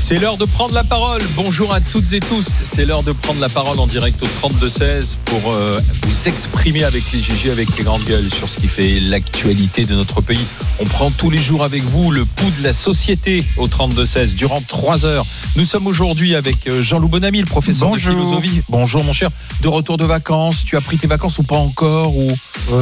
C'est l'heure de prendre la parole. Bonjour à toutes et tous. C'est l'heure de prendre la parole en direct au 32-16 pour vous exprimer avec les GG, avec les grandes gueules sur ce qui fait l'actualité de notre pays. On prend tous les jours avec vous le pouls de la société au 32-16 durant 3 heures. Nous sommes aujourd'hui avec Jean-Loup Bonamy, le professeur de philosophie. Bonjour mon cher. De retour de vacances. Tu as pris tes vacances ou pas encore ou...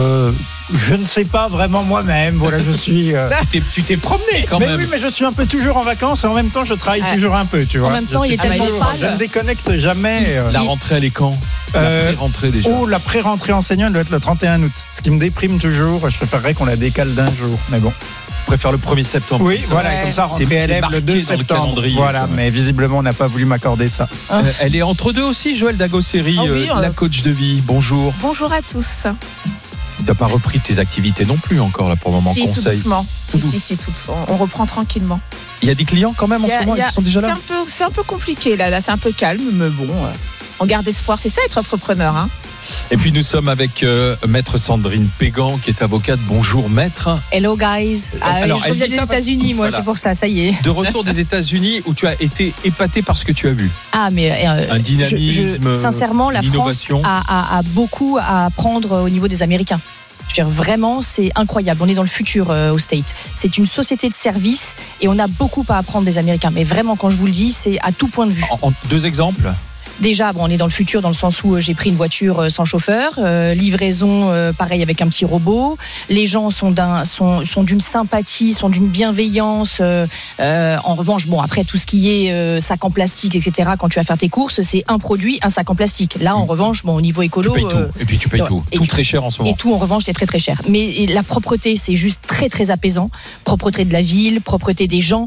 Je ne sais pas vraiment moi-même. Voilà, je suis. Tu t'es promené quand même. Mais oui, mais je suis un peu toujours en vacances et en même temps je travaille toujours un peu, tu vois. En même temps, il est tellement je ne déconnecte jamais. La rentrée, elle est quand? La pré-rentrée déjà. La pré-rentrée enseignante doit être le 31 août. Ce qui me déprime toujours. Je préférerais qu'on la décale d'un jour. Mais bon. Je préfère le 1er septembre. Oui, voilà, comme ça, rentrée élève le 2 septembre. Voilà, mais visiblement, on n'a pas voulu m'accorder ça. Elle est entre deux aussi, Joëlle Dagosseri, la coach de vie. Bonjour. Bonjour à tous. Tu n'as pas repris tes activités non plus encore là pour le moment. Si, conseil. tout doucement. Si, on reprend tranquillement. Il y a des clients quand même en ce moment qui sont déjà là. C'est un peu compliqué là, c'est un peu calme, mais bon, on garde espoir. C'est ça être entrepreneur, hein. Et puis nous sommes avec maître Sandrine Pégan qui est avocate. Bonjour maître. Hello guys. Alors, je reviens des États-Unis, moi, voilà. C'est pour ça y est. De retour des États-Unis où tu as été épaté par ce que tu as vu. Ah mais un dynamisme, sincèrement, la France a beaucoup à apprendre au niveau des Américains. Je veux dire, vraiment, c'est incroyable. On est dans le futur au State. C'est une société de service et on a beaucoup à apprendre des Américains. Mais vraiment, quand je vous le dis, c'est à tout point de vue. En 2 exemples. Déjà, on est dans le futur dans le sens où j'ai pris une voiture sans chauffeur, livraison pareil avec un petit robot. Les gens sont d'une sympathie, sont d'une bienveillance. En revanche, après tout ce qui est sac en plastique, etc. Quand tu vas faire tes courses, c'est un produit, un sac en plastique. Là, en revanche, au niveau écolo, tu payes tout. Et puis tu payes tout. Tout très cher en ce moment. Et tout, en revanche, c'est très très cher. Mais la propreté, c'est juste très très apaisant. Propreté de la ville, propreté des gens,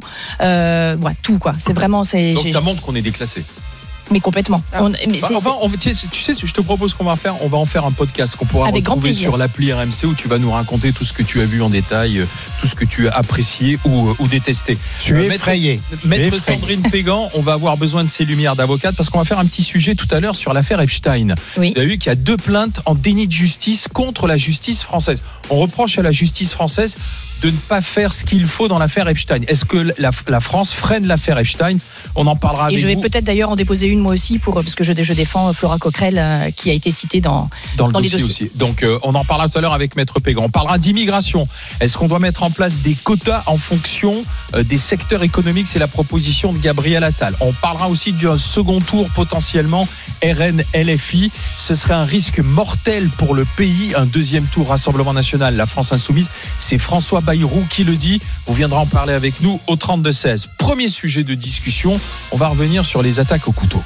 tout quoi. C'est vraiment. Donc ça montre qu'on est déclassé. Mais complètement. Tu sais, je te propose qu'on va faire. On va en faire un podcast qu'on pourra retrouver sur l'appli RMC où tu vas nous raconter tout ce que tu as vu en détail, tout ce que tu as apprécié ou détesté. Tu es effrayé. Maître Sandrine Pégan, on va avoir besoin de ses lumières d'avocate parce qu'on va faire un petit sujet tout à l'heure sur l'affaire Epstein. Oui. Tu as vu qu'il y a 2 plaintes en déni de justice contre la justice française. On reproche à la justice française de ne pas faire ce qu'il faut dans l'affaire Epstein. Est-ce que la France freine l'affaire Epstein? On en parlera avec vous. Et je vais peut-être d'ailleurs en déposer une moi aussi parce que je défends Flora Coquerel qui a été citée dans les dossiers aussi. Donc on en parlera tout à l'heure avec Maître Pégan. On parlera d'immigration. Est-ce qu'on doit mettre en place des quotas en fonction des secteurs économiques? C'est la proposition de Gabriel Attal. On parlera aussi d'un second tour potentiellement RN-LFI. Ce serait un risque mortel pour le pays. Un 2e tour Rassemblement National, la France Insoumise. C'est François Bayrou qui le dit. Vous viendrez en parler avec nous au 32-16. Premier sujet de discussion, on va revenir sur les attaques au couteau.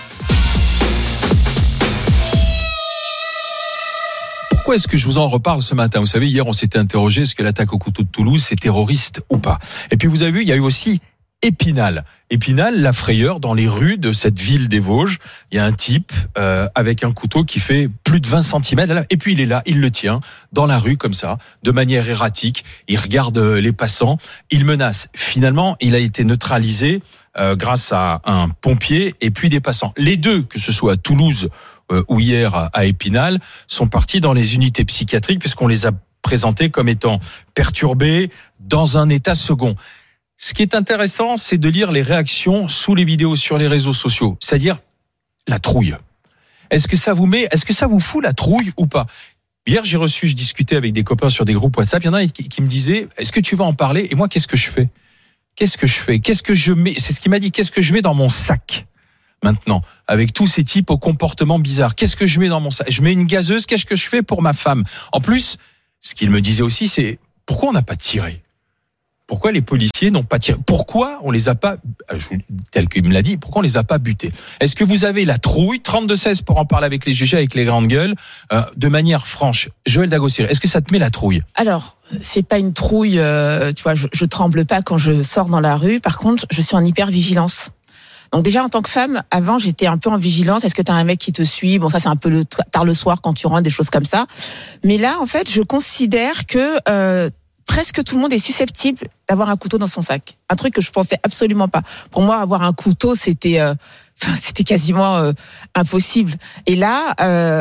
Pourquoi est-ce que je vous en reparle ce matin? Vous savez, hier on s'était interrogé, est-ce que l'attaque au couteau de Toulouse c'est terroriste ou pas? Et puis vous avez vu, il y a eu aussi Épinal, la frayeur dans les rues de cette ville des Vosges. Il y a un type avec un couteau qui fait plus de 20 cm. Et puis il est là, il le tient dans la rue comme ça, de manière erratique. Il regarde les passants, il menace. Finalement, il a été neutralisé grâce à un pompier et puis des passants. Les deux, que ce soit à Toulouse ou hier à Épinal, sont partis dans les unités psychiatriques puisqu'on les a présentés comme étant perturbés dans un état second. Ce qui est intéressant, c'est de lire les réactions sous les vidéos sur les réseaux sociaux, c'est-à-dire la trouille. Est-ce que ça vous fout la trouille ou pas? Hier, je discutais avec des copains sur des groupes WhatsApp. Il y en a un qui me disait, est-ce que tu vas en parler? Et moi, qu'est-ce que je fais? Qu'est-ce que je mets? C'est ce qu'il m'a dit. Qu'est-ce que je mets dans mon sac maintenant, avec tous ces types au comportement bizarre? Qu'est-ce que je mets dans mon sac? Je mets une gazeuse. Qu'est-ce que je fais pour ma femme? En plus, ce qu'il me disait aussi, c'est pourquoi on n'a pas tiré? Pourquoi les policiers n'ont pas tiré? Pourquoi on les a pas, tel qu'il me l'a dit, pourquoi on les a pas butés? Est-ce que vous avez la trouille? 32-16 pour en parler avec les GG, avec les grandes gueules, de manière franche. Joëlle Dagosseri, est-ce que ça te met la trouille? Alors, c'est pas une trouille, tu vois, je tremble pas quand je sors dans la rue. Par contre, je suis en hyper-vigilance. Donc déjà, en tant que femme, avant, j'étais un peu en vigilance. Est-ce que t'as un mec qui te suit? Bon, ça, c'est un peu tard le soir quand tu rentres, des choses comme ça. Mais là, en fait, je considère que presque tout le monde est susceptible d'avoir un couteau dans son sac. Un truc que je pensais absolument pas. Pour moi, avoir un couteau, c'était quasiment impossible. Et là,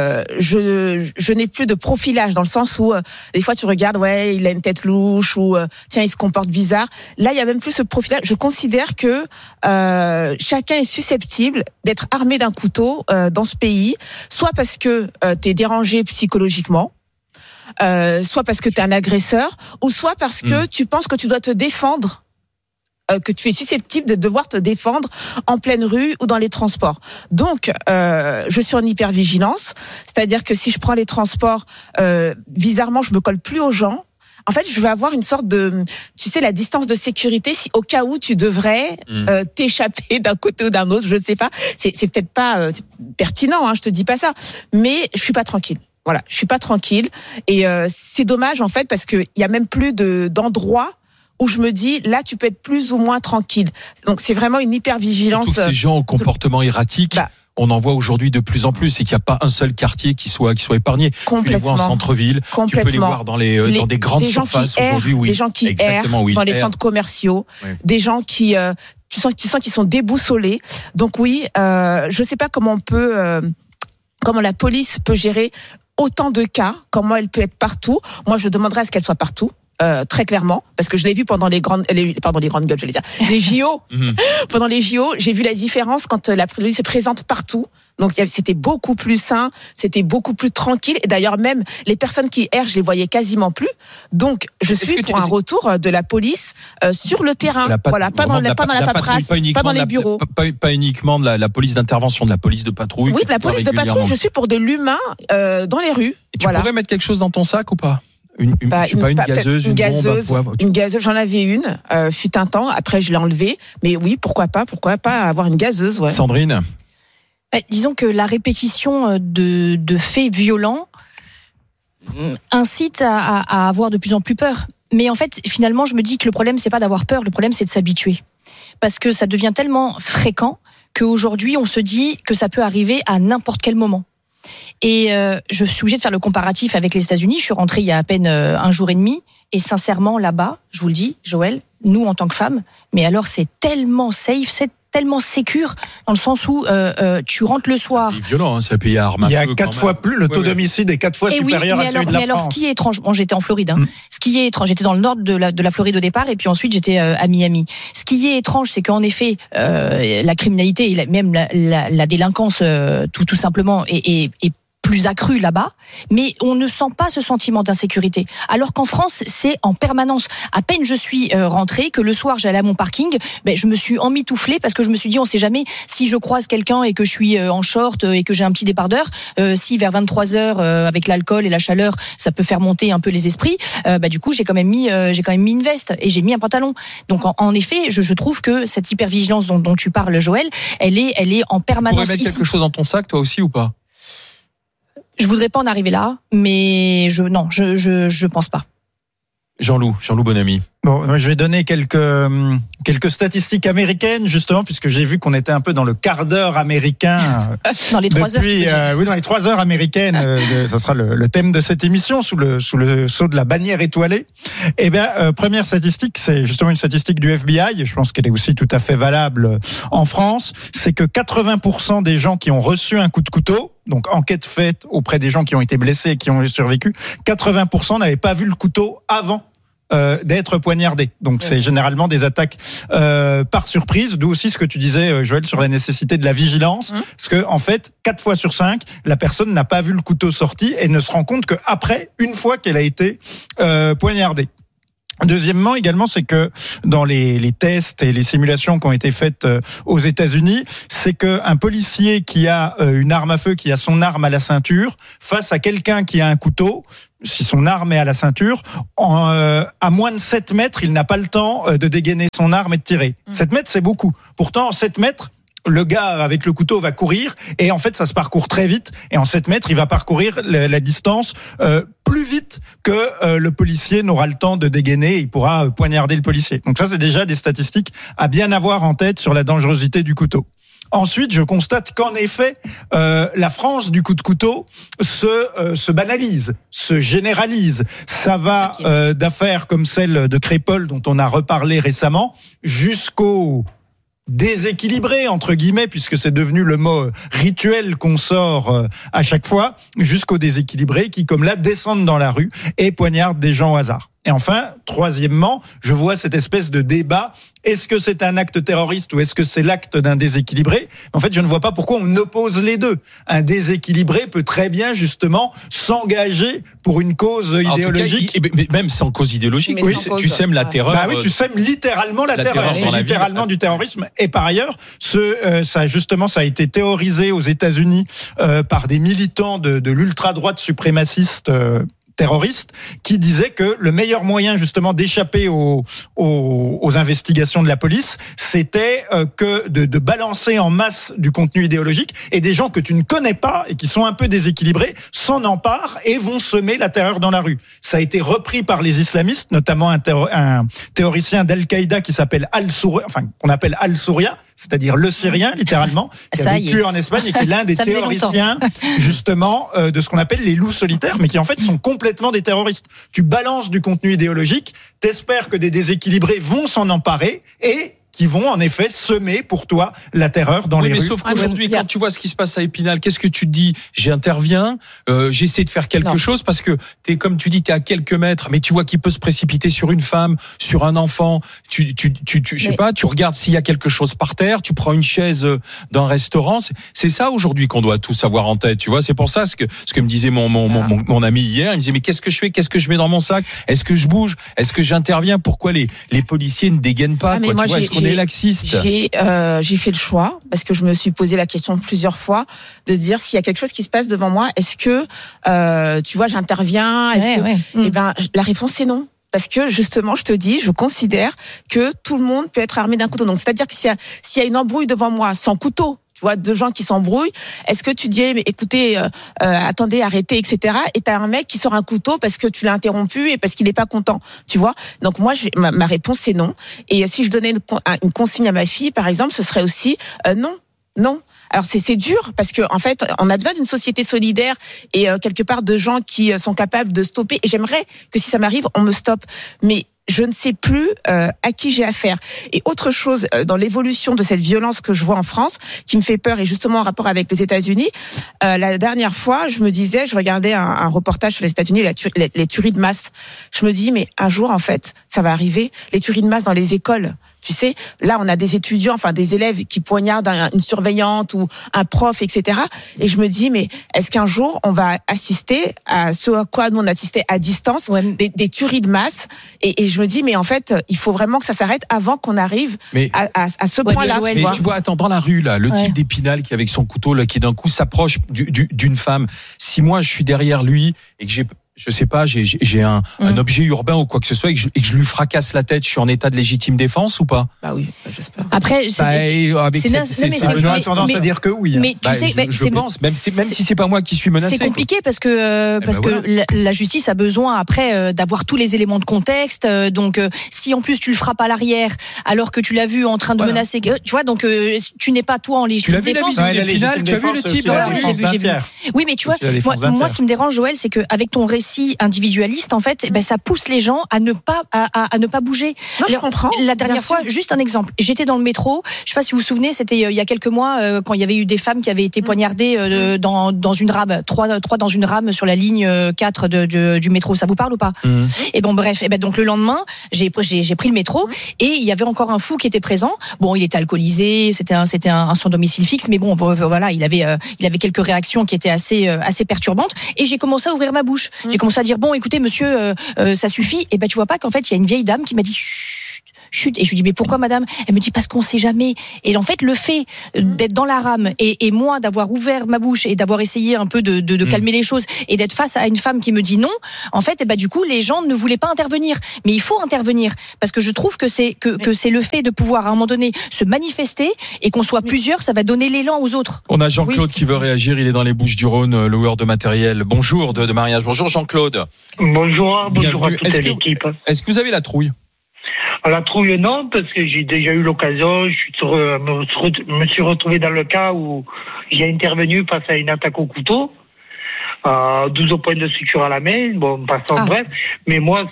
je n'ai plus de profilage dans le sens où des fois tu regardes, ouais, il a une tête louche ou tiens, il se comporte bizarre. Là, il y a même plus ce profilage. Je considère que chacun est susceptible d'être armé d'un couteau dans ce pays, soit parce que t'es dérangé psychologiquement. Soit parce que tu es un agresseur, ou soit parce que tu penses que tu dois te défendre, que tu es susceptible de devoir te défendre en pleine rue ou dans les transports. Donc, je suis en hypervigilance, c'est-à-dire que si je prends les transports, bizarrement, je me colle plus aux gens. En fait, je vais avoir une sorte de, tu sais, la distance de sécurité, si au cas où tu devrais t'échapper d'un côté ou d'un autre, je ne sais pas. C'est peut-être pas pertinent, hein, je te dis pas ça, mais je suis pas tranquille. Voilà, je suis pas tranquille et c'est dommage en fait parce que il y a même plus d'endroits où je me dis là tu peux être plus ou moins tranquille. Donc c'est vraiment une hypervigilance. Tous ces gens au comportement erratique. On en voit aujourd'hui de plus en plus et qu'il n'y a pas un seul quartier qui soit épargné. Tu les vois en centre-ville, tu peux les voir dans des grandes surfaces aujourd'hui. Oui. Des gens qui errent dans les centres commerciaux, des gens qui tu sens qu'ils sont déboussolés. Donc oui, je sais pas comment comment la police peut gérer autant de cas, comment elle peut être partout. Moi, je demanderais à ce qu'elle soit partout. Très clairement, parce que je l'ai vu pendant les grandes gueules, j'allais dire, les JO. Pendant les JO, j'ai vu la différence quand la police est présente partout. Donc c'était beaucoup plus sain, c'était beaucoup plus tranquille. Et d'ailleurs même les personnes qui errent, je les voyais quasiment plus. Donc je suis pour un retour de la police sur le terrain. Voilà, pas dans la paperasse, pas dans les bureaux. Pas uniquement de la police d'intervention, de la police de patrouille. Oui, de la police de patrouille. Je suis pour de l'humain dans les rues. Et tu pourrais mettre quelque chose dans ton sac ou pas? Une gazeuse, une bombe. Une gazeuse, j'en avais une, fut un temps, après je l'ai enlevée, mais oui, pourquoi pas avoir une gazeuse, ouais. Sandrine? Disons que la répétition de faits violents incite à avoir de plus en plus peur. Mais en fait, finalement, je me dis que le problème, c'est pas d'avoir peur, le problème, c'est de s'habituer. Parce que ça devient tellement fréquent qu'aujourd'hui, on se dit que ça peut arriver à n'importe quel moment. Et je suis obligée de faire le comparatif avec les États-Unis. Je suis rentrée il y a à peine un jour et demi. Et sincèrement, là-bas, je vous le dis, Joël, nous, en tant que femmes, mais alors c'est tellement safe, c'est tellement sécure, dans le sens où tu rentres le soir. C'est violent, hein, c'est un pays à armes à feu. Il y a 4 fois plus, le taux d'homicide est 4 fois supérieur à celui de la France. Mais alors, ce qui est étrange, j'étais en Floride, ce qui est étrange, j'étais dans le nord de la Floride au départ, et puis ensuite j'étais à Miami. Ce qui est étrange, c'est qu'en effet, la criminalité et même la délinquance, tout simplement, est plus accru là-bas, mais on ne sent pas ce sentiment d'insécurité. Alors qu'en France, c'est en permanence. À peine je suis rentrée, que le soir j'allais à mon parking, je me suis emmitouflée parce que je me suis dit, on sait jamais si je croise quelqu'un et que je suis en short et que j'ai un petit débardeur, si vers 23h avec l'alcool et la chaleur, ça peut faire monter un peu les esprits. Du coup, j'ai quand même mis une veste et j'ai mis un pantalon. Donc en effet, je trouve que cette hypervigilance dont tu parles, Joël, elle est en permanence. Tu pourrais mettre quelque chose dans ton sac, toi aussi, ou pas? Je voudrais pas en arriver là, mais je pense pas. Jean-Loup Bonamy. Bon, je vais donner quelques statistiques américaines, justement, puisque j'ai vu qu'on était un peu dans le quart d'heure américain. Dans les 3 heures. Oui, dans les 3 heures américaines. Ça sera le thème de cette émission, sous le sceau de la bannière étoilée. Eh bien, première statistique, c'est justement une statistique du FBI, et je pense qu'elle est aussi tout à fait valable en France. C'est que 80% des gens qui ont reçu un coup de couteau, donc enquête faite auprès des gens qui ont été blessés et qui ont survécu, 80% n'avaient pas vu le couteau avant d'être poignardé. Donc c'est généralement des attaques par surprise, d'où aussi ce que tu disais, Joël, sur la nécessité de la vigilance, parce que en fait 4 fois sur 5, la personne n'a pas vu le couteau sorti et ne se rend compte qu'après, une fois qu'elle a été poignardée. Deuxièmement, également, c'est que dans les tests et les simulations qui ont été faites aux États-Unis, c'est qu'un policier qui a une arme à feu, qui a son arme à la ceinture, face à quelqu'un qui a un couteau, si son arme est à la ceinture, à moins de 7 mètres, il n'a pas le temps de dégainer son arme et de tirer. 7 mètres, c'est beaucoup. Pourtant, en 7 mètres, le gars avec le couteau va courir et en fait ça se parcourt très vite et en 7 mètres il va parcourir la distance plus vite que le policier n'aura le temps de dégainer et il pourra poignarder le policier. Donc ça c'est déjà des statistiques à bien avoir en tête sur la dangerosité du couteau. Ensuite, je constate qu'en effet, la France du coup de couteau se banalise, se généralise. Ça va d'affaires comme celle de Crépol dont on a reparlé récemment jusqu'au déséquilibré entre guillemets, puisque c'est devenu le mot rituel qu'on sort à chaque fois, jusqu'au déséquilibré qui, comme là, descendent dans la rue et poignardent des gens au hasard. Et enfin, troisièmement, je vois cette espèce de débat. Est-ce que c'est un acte terroriste ou est-ce que c'est l'acte d'un déséquilibré ? En fait, je ne vois pas pourquoi on oppose les deux. Un déséquilibré peut très bien, justement, s'engager pour une cause idéologique. Mais même sans cause idéologique. Oui, tu sèmes la terreur. Bah oui, tu sèmes littéralement la terreur. C'est littéralement du terrorisme. Et par ailleurs, ça a été théorisé aux États-Unis par des militants de l'ultra-droite suprémaciste terroristes qui disaient que le meilleur moyen justement d'échapper aux investigations de la police, c'était que de balancer en masse du contenu idéologique, et des gens que tu ne connais pas et qui sont un peu déséquilibrés s'en emparent et vont semer la terreur dans la rue. Ça a été repris par les islamistes, notamment un théoricien d'Al-Qaïda qui s'appelle qu'on appelle Al-Souria, c'est-à-dire le Syrien, littéralement, qui a vécu en Espagne et qui est l'un des théoriciens, justement, de ce qu'on appelle les loups solitaires, mais qui en fait sont complètement des terroristes. Tu balances du contenu idéologique, t'espères que des déséquilibrés vont s'en emparer et qui vont en effet semer pour toi la terreur dans les rues. Mais sauf qu'aujourd'hui, quand tu vois ce qui se passe à Épinal, qu'est-ce que tu te dis ? J'interviens, j'essaie de faire quelque chose parce que t'es, comme tu dis, t'es à quelques mètres, mais tu vois qu'il peut se précipiter sur une femme, sur un enfant. Je sais pas, tu regardes s'il y a quelque chose par terre, tu prends une chaise d'un restaurant. C'est ça aujourd'hui qu'on doit tous avoir en tête. Tu vois, c'est pour ça ce que me disait mon ami hier. Il me disait mais qu'est-ce que je fais ? Qu'est-ce que je mets dans mon sac ? Est-ce que je bouge ? Est-ce que j'interviens ? Pourquoi les policiers ne dégainent pas ? Tu vois, est-ce qu'on est laxiste ? J'ai fait le choix, parce que je me suis posé la question plusieurs fois, de dire s'il y a quelque chose qui se passe devant moi, est-ce que, tu vois, j'interviens ? Eh ben, la réponse c'est non. Parce que justement, je te dis, je considère que tout le monde peut être armé d'un couteau. Donc, c'est-à-dire que s'il y a une embrouille devant moi sans couteau, tu vois, deux gens qui s'embrouillent, est-ce que tu dis, mais écoutez, attendez, arrêtez, etc. Et t'as un mec qui sort un couteau parce que tu l'as interrompu et parce qu'il n'est pas content, tu vois. Donc moi, ma réponse c'est non. Et si je donnais une consigne à ma fille, par exemple, ce serait aussi non. Alors c'est dur parce que en fait, on a besoin d'une société solidaire et quelque part de gens qui sont capables de stopper. Et j'aimerais que si ça m'arrive, on me stoppe. Mais je ne sais plus à qui j'ai affaire. Et autre chose, dans l'évolution de cette violence que je vois en France, qui me fait peur, et justement en rapport avec les États-Unis, la dernière fois, je regardais un reportage sur les États-Unis, les tueries de masse. Je me dis, mais un jour, en fait, ça va arriver, les tueries de masse dans les écoles. Tu sais, là, on a des étudiants, enfin des élèves qui poignardent une surveillante ou un prof, etc. Et je me dis, mais est-ce qu'un jour, on va assister à ce à quoi nous on assistait à distance, des tueries de masse, et je me dis, mais en fait, il faut vraiment que ça s'arrête avant qu'on arrive à ce point-là. Mais tu vois, attends, dans la rue, là, le type d'Épinal qui, avec son couteau, là, qui d'un coup s'approche d'une femme. Si moi, je suis derrière lui et que je sais pas, j'ai un objet urbain ou quoi que ce soit et que je lui fracasse la tête, je suis en état de légitime défense ou pas ? Bah oui, j'espère. Après, j'aurais tendance à dire que oui. Mais tu sais, je pense, même si c'est pas moi qui suis menacé. C'est compliqué parce que la justice a besoin après d'avoir tous les éléments de contexte. Donc, si en plus tu le frappes à l'arrière alors que tu l'as vu en train de menacer, tu vois, donc tu n'es pas toi en légitime défense. Tu as vu le type ? J'ai vu. Oui, mais tu vois, moi, ce qui me dérange, Joël, c'est que avec ton récit individualiste, en fait, ça pousse les gens à ne pas bouger. Non, je comprends. La dernière fois, juste un exemple. J'étais dans le métro. Je sais pas si vous vous souvenez, c'était il y a quelques mois quand il y avait eu des femmes qui avaient été poignardées dans une rame, trois dans une rame sur la ligne 4 du métro. Ça vous parle ou pas ? Et bon, bref. Donc le lendemain, j'ai pris le métro et il y avait encore un fou qui était présent. Bon, il était alcoolisé. C'était un sans domicile fixe, mais bon, voilà, il avait quelques réactions qui étaient assez perturbantes. Et j'ai commencé à ouvrir ma bouche. J'ai commencé à dire bon, écoutez monsieur, ça suffit. Et tu vois pas qu'en fait il y a une vieille dame qui m'a dit chut. Et je lui dis mais pourquoi madame ? Elle me dit parce qu'on sait jamais. Et en fait le fait d'être dans la rame et moi d'avoir ouvert ma bouche et d'avoir essayé un peu de calmer les choses et d'être face à une femme qui me dit non, en fait du coup les gens ne voulaient pas intervenir. Mais il faut intervenir parce que je trouve que c'est le fait de pouvoir à un moment donné se manifester et qu'on soit plusieurs, ça va donner l'élan aux autres. On a Jean-Claude qui veut réagir, il est dans les Bouches-du-Rhône, loueur de matériel. Bonjour de mariage. Bonjour Jean-Claude. Bonjour à toute l'équipe. Est-ce que vous avez la trouille ? À la trouille, non, parce que j'ai déjà eu l'occasion. Me suis retrouvé dans le cas où j'ai intervenu face à une attaque au couteau. 12 points de suture à la main, bon, passons, bref. Mais moi,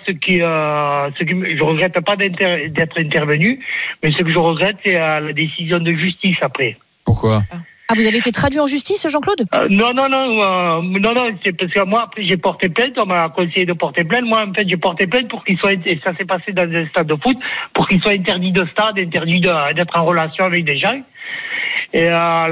je regrette pas d'être intervenu, mais ce que je regrette, c'est la décision de justice après. Pourquoi? Vous avez été traduit en justice, Jean-Claude? Non, c'est parce que moi, après, j'ai porté plainte, on m'a conseillé de porter plainte. Moi, en fait, j'ai porté plainte pour qu'il soit, et ça s'est passé dans un stade de foot, pour qu'il soit interdit de stade, interdit d'être en relation avec des gens. Et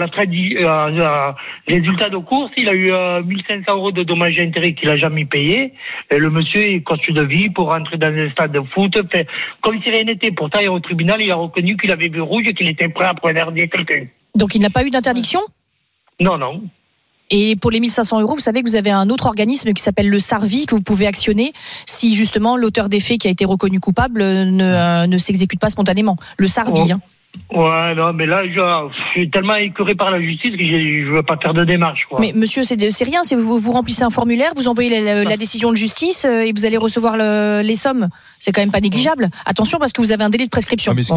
résultat de course, il a eu 1500 € de dommages et intérêts qu'il a jamais payé. Et le monsieur est continue de vie pour rentrer dans un stade de foot, comme si rien n'était. Pourtant, au tribunal, il a reconnu qu'il avait vu rouge et qu'il était prêt à poignarder quelqu'un. Donc il n'a pas eu d'interdiction? Non. Et pour les 1500 €, vous savez que vous avez un autre organisme qui s'appelle le SARVI que vous pouvez actionner si justement l'auteur des faits qui a été reconnu coupable ne s'exécute pas spontanément. Le SARVI. Ouais, non, mais là, je suis tellement écœuré par la justice que je veux pas faire de démarche, quoi. Mais monsieur, c'est rien, vous remplissez un formulaire, vous envoyez la décision de justice et vous allez recevoir les sommes. C'est quand même pas négligeable. Attention, parce que vous avez un délai de prescription. Mais je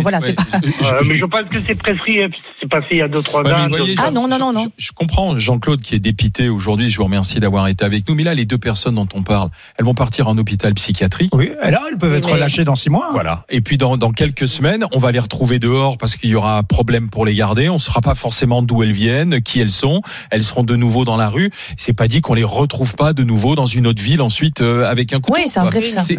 pense que c'est prescrit, c'est passé il y a 2-3 ans. Voyez, non. Je comprends Jean-Claude qui est dépité aujourd'hui, je vous remercie d'avoir été avec nous, mais là, les deux personnes dont on parle, elles vont partir en hôpital psychiatrique. Oui, et là, elles peuvent être relâchées dans 6 mois. Voilà. Et puis, dans quelques semaines, on va les retrouver dehors parce qu'il y aura un problème pour les garder. On ne saura pas forcément d'où elles viennent, qui elles sont. Elles seront de nouveau dans la rue. C'est pas dit qu'on les retrouve pas de nouveau dans une autre ville ensuite avec un couteau. Oui, c'est un vrai ça.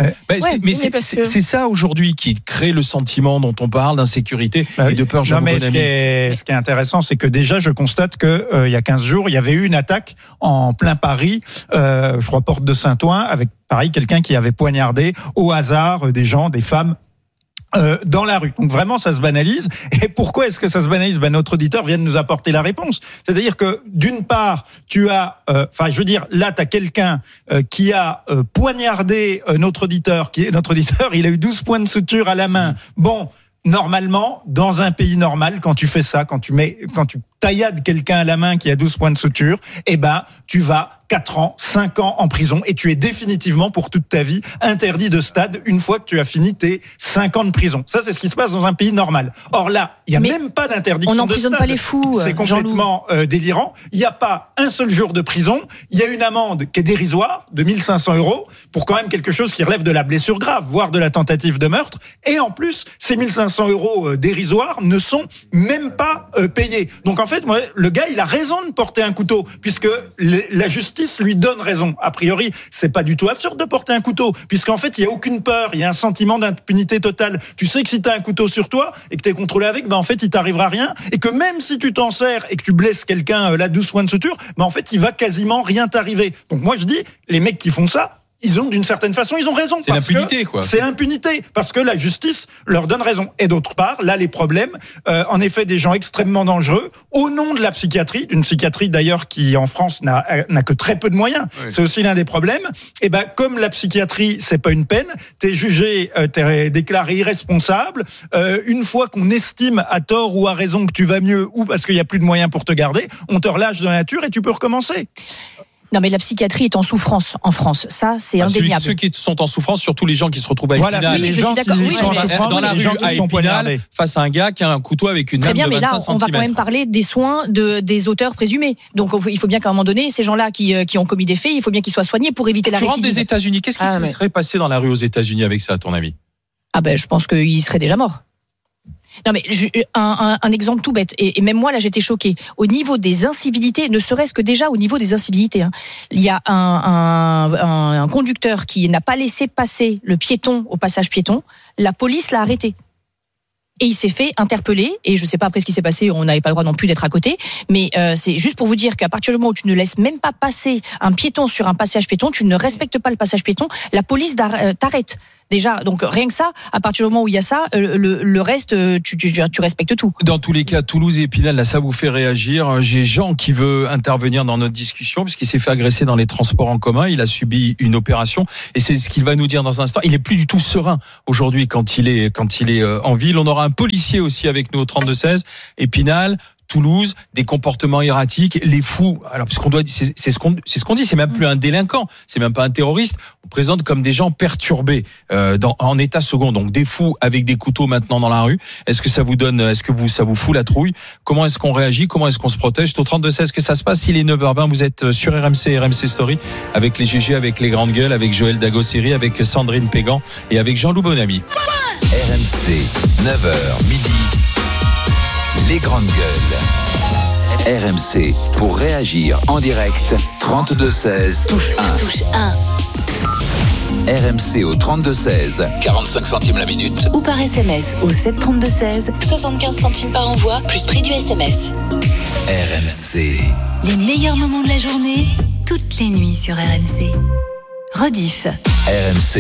C'est ça aujourd'hui qui crée le sentiment dont on parle d'insécurité et de peur. Non, mais ce qui est intéressant, c'est que déjà, je constate que il y a 15 jours, il y avait eu une attaque en plein Paris, je crois porte de Saint-Ouen, avec pareil quelqu'un qui avait poignardé au hasard des gens, des femmes. Dans la rue. Donc vraiment, ça se banalise. Et pourquoi est-ce que ça se banalise? Notre auditeur vient de nous apporter la réponse. C'est-à-dire que d'une part, tu as, là, t'as quelqu'un qui a poignardé notre auditeur. Il a eu 12 points de suture à la main. Bon, normalement, dans un pays normal, quand tu fais ça, quand tu taillades quelqu'un à la main qui a 12 points de suture, tu vas 4 ans, 5 ans en prison et tu es définitivement pour toute ta vie interdit de stade une fois que tu as fini tes 5 ans de prison. Ça, c'est ce qui se passe dans un pays normal. Or là, il n'y a même pas d'interdiction de stade. On n'emprisonne pas les fous. C'est complètement délirant. Il n'y a pas un seul jour de prison. Il y a une amende qui est dérisoire de 1500 € pour quand même quelque chose qui relève de la blessure grave, voire de la tentative de meurtre. Et en plus, ces 1500 € dérisoires ne sont même pas payés. Donc en fait, le gars, il a raison de porter un couteau puisque la justice lui donne raison. A priori, c'est pas du tout absurde de porter un couteau, puisqu'en fait, il y a aucune peur, il y a un sentiment d'impunité totale. Tu sais que si t'as un couteau sur toi et que t'es contrôlé avec, en fait, il t'arrivera rien, et que même si tu t'en sers et que tu blesses quelqu'un, 12 points de suture, en fait, il va quasiment rien t'arriver. Donc moi, je dis, les mecs qui font ça, ils ont d'une certaine façon, ils ont raison. C'est l'impunité, quoi. C'est l'impunité, parce que la justice leur donne raison. Et d'autre part, là, les problèmes, en effet, des gens extrêmement dangereux, au nom de la psychiatrie, d'une psychiatrie d'ailleurs qui, en France, n'a que très peu de moyens. Oui. C'est aussi l'un des problèmes. Et comme la psychiatrie, c'est pas une peine, t'es jugé, t'es déclaré irresponsable. Une fois qu'on estime à tort ou à raison que tu vas mieux, ou parce qu'il y a plus de moyens pour te garder, on te relâche dans la nature et tu peux recommencer. Non, mais la psychiatrie est en souffrance en France. Ça, c'est indéniable. Ceux qui sont en souffrance, surtout les gens qui se retrouvent à Épinal. Voilà, les gens qui sont en souffrance, dans la rue à Épinal, face à un gars qui a un couteau avec une lame de 25 cm. Très bien, mais là, on va quand même parler des soins des auteurs présumés. Donc, il faut bien qu'à un moment donné, ces gens-là qui ont commis des faits, il faut bien qu'ils soient soignés pour éviter la récidive. Tu rentres des États-Unis. Qu'est-ce qui serait passé dans la rue aux États-Unis avec ça, à ton avis? Je pense qu'ils seraient déjà morts. Non mais un exemple tout bête et même moi là j'étais choquée au niveau des incivilités, ne serait-ce que déjà au niveau des incivilités. Il y a un conducteur qui n'a pas laissé passer le piéton au passage piéton, la police l'a arrêté. Et il s'est fait interpeller, et je sais pas après ce qui s'est passé, on n'avait pas le droit non plus d'être à côté, mais c'est juste pour vous dire qu'à partir du moment où tu ne laisses même pas passer un piéton sur un passage piéton, tu ne respectes pas le passage piéton, la police t'arrête. Déjà, donc rien que ça, à partir du moment où il y a ça, le reste, tu respectes tout. Dans tous les cas, Toulouse et Épinal, là, ça vous fait réagir. J'ai Jean qui veut intervenir dans notre discussion, puisqu'il s'est fait agresser dans les transports en commun. Il a subi une opération, et c'est ce qu'il va nous dire dans un instant. Il est plus du tout serein aujourd'hui quand il est en ville. On aura un policier aussi avec nous au 32-16. Épinal, Toulouse, des comportements erratiques, les fous. Alors, parce qu'on doit, c'est ce qu'on dit, c'est même plus un délinquant, c'est même pas un terroriste. On présente comme des gens perturbés, en état second. Donc, des fous avec des couteaux maintenant dans la rue. Est-ce que ça vous fout la trouille? Comment est-ce qu'on réagit? Comment est-ce qu'on se protège? Au 32-16 que ça se passe. Il est 9h20, vous êtes sur RMC Story, avec les GG, avec les grandes gueules, avec Joël Dagosiri, avec Sandrine Pégan et avec Jean-Loup Bonamy. RMC, 9h midi, les grandes gueules. RMC, pour réagir en direct, 32-16, touche 1. Touche 1. RMC au 32-16, 45 centimes la minute. Ou par SMS au 732-16, 75 centimes par envoi, plus prix du SMS. RMC. Les meilleurs moments de la journée, toutes les nuits sur RMC. Rediff. RMC.